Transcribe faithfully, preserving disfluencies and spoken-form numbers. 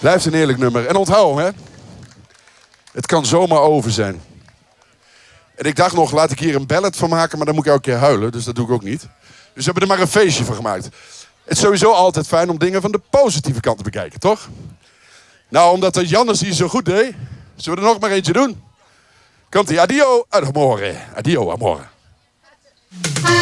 Blijft een heerlijk nummer. En onthoud, hè. Het kan zomaar over zijn. En ik dacht nog, laat ik hier een ballad van maken, maar dan moet ik elke keer huilen. Dus dat doe ik ook niet. Dus we hebben er maar een feestje van gemaakt. Het is sowieso altijd fijn om dingen van de positieve kant te bekijken, toch? Nou, omdat de Jannes hier zo goed deed, zullen we er nog maar eentje doen? Komt-ie. Adio, amore. Adio, amore.